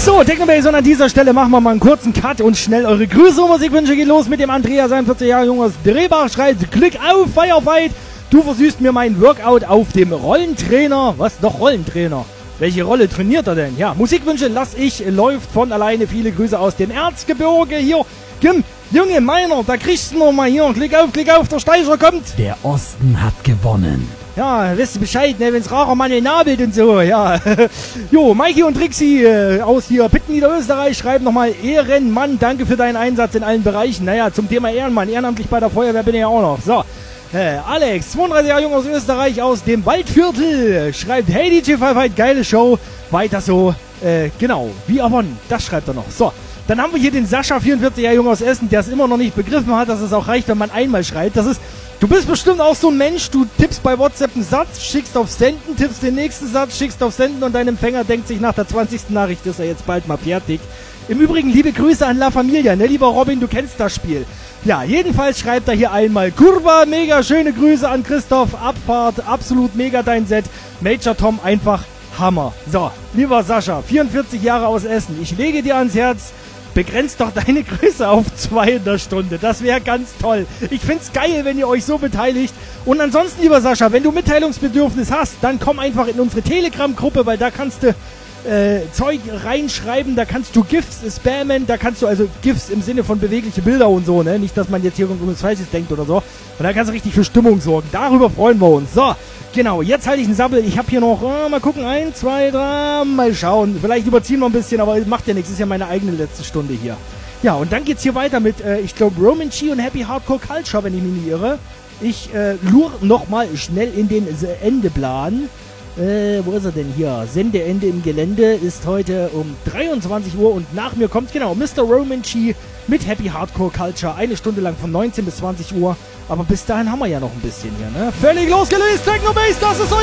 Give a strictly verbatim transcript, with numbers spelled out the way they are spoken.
So, Technobase, und an dieser Stelle machen wir mal einen kurzen Cut und schnell eure Grüße und Musikwünsche geht los mit dem Andreas, einundvierzig Jahre jung aus Drehbach, schreibt Glück auf, Firefight. Du versüßt mir mein Workout auf dem Rollentrainer. Was? Doch Rollentrainer. Welche Rolle trainiert er denn? Ja, Musikwünsche lass ich, läuft von alleine. Viele Grüße aus dem Erzgebirge. Hier, Kim, Junge, meiner, da kriegst du noch mal hier. Klick auf, klick auf, der Steiger kommt. Der Osten hat gewonnen. Ja, wisst ihr Bescheid, ne, wenn's rarer Mann nabelt und so, ja. Jo, Mikey und Trixie äh, aus hier Pitten, Niederösterreich schreiben nochmal Ehrenmann, danke für deinen Einsatz in allen Bereichen. Naja, zum Thema Ehrenmann, ehrenamtlich bei der Feuerwehr bin ich ja auch noch. So, äh, Alex, zweiunddreißig Jahre jung aus Österreich, aus dem Waldviertel, schreibt, hey D J Firefight, geile Show, weiter so, äh, genau, wie Avon, das schreibt er noch. So, dann haben wir hier den Sascha, vierundvierzig Jahre jung aus Essen, der es immer noch nicht begriffen hat, dass es auch reicht, wenn man einmal schreibt. Das ist, du bist bestimmt auch so ein Mensch, du tippst bei WhatsApp einen Satz, schickst auf Senden, tippst den nächsten Satz, schickst auf Senden und dein Empfänger denkt sich nach der zwanzigsten Nachricht, ist er jetzt bald mal fertig. Im Übrigen, liebe Grüße an La Familia, ne, lieber Robin, du kennst das Spiel. Ja, jedenfalls schreibt er hier einmal Kurva, mega schöne Grüße an Christoph, Abfahrt, absolut mega dein Set, Major Tom, einfach Hammer. So, lieber Sascha, vierundvierzig Jahre aus Essen, ich lege dir ans Herz, begrenzt doch deine Grüße auf zwei in der Stunde. Das wäre ganz toll. Ich find's geil, wenn ihr euch so beteiligt. Und ansonsten, lieber Sascha, wenn du Mitteilungsbedürfnis hast, dann komm einfach in unsere Telegram-Gruppe, weil da kannst du äh, Zeug reinschreiben, da kannst du GIFs spammen, da kannst du also GIFs im Sinne von bewegliche Bilder und so, ne? Nicht, dass man jetzt hier irgendwas Falsches denkt oder so. Und da kannst du richtig für Stimmung sorgen. Darüber freuen wir uns. So, genau, jetzt halte ich einen Sabbel. Ich habe hier noch, äh, mal gucken, ein, zwei, drei, mal schauen. Vielleicht überziehen wir ein bisschen, aber macht ja nichts. Ist ja meine eigene letzte Stunde hier. Ja, und dann geht's hier weiter mit, äh, ich glaube, Roman Chi und Happy Hardcore Culture, wenn ich mich nicht irre. Ich äh, lure nochmal schnell in den Endeplan. Äh, wo ist er denn hier? Sendeende im Gelände ist heute um dreiundzwanzig Uhr und nach mir kommt, genau, Mister Roman Chi mit Happy Hardcore Culture. Eine Stunde lang von neunzehn bis zwanzig Uhr. Aber bis dahin haben wir ja noch ein bisschen hier, ne? Völlig losgelöst, Technobase, das ist euer